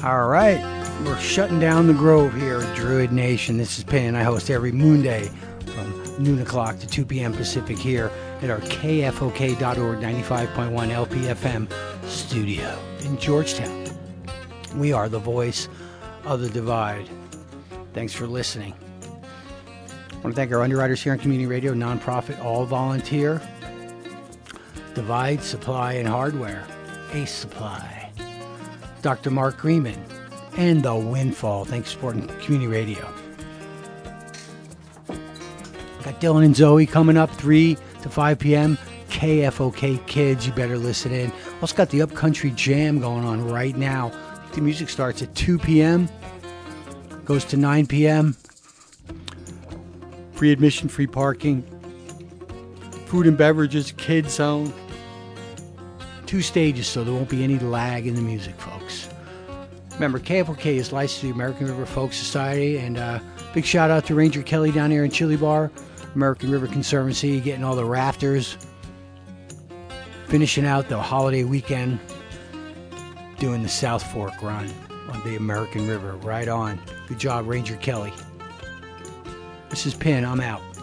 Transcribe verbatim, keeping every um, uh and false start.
All right, we're shutting down the Grove here at Druid Nation. This is Penn. I host every moon day from noon o'clock to two p.m. Pacific here at our K F O K dot org ninety-five point one L P F M studio in Georgetown. We are the voice of the divide. Thanks for listening. I want to thank our underwriters here on Community Radio, nonprofit, all volunteer. Divide Supply and Hardware, Ace Supply. Doctor Mark Greenman, and The Windfall. Thanks for supporting Community Radio. Got Dylan and Zoe coming up three to five p.m. K F O K Kids, you better listen in. Also got the Upcountry Jam going on right now. I think the music starts at two p.m., goes to nine p.m. Free admission, free parking, food and beverages, kids zone. Two stages, so there won't be any lag in the music, folks. Remember, K F O K is licensed to the American River Folk Society, and uh, big shout out to Ranger Kelly down here in Chili Bar, American River Conservancy, getting all the rafters, finishing out the holiday weekend, doing the South Fork run on the American River. Right on. Good job, Ranger Kelly. This is Penn. I'm out.